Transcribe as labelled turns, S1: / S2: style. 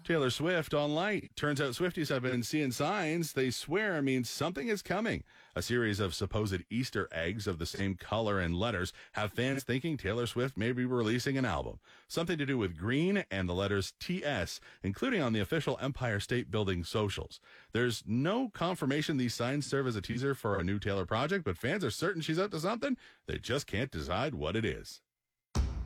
S1: Taylor Swift on Light. Turns out Swifties have been seeing signs they swear means something is coming. A series of supposed Easter eggs of the same color and letters have fans thinking Taylor Swift may be releasing an album. Something to do with green and the letters TS, including on the official Empire State Building socials. There's no confirmation these signs serve as a teaser for a new Taylor project, but fans are certain she's up to something. They just can't decide what it is.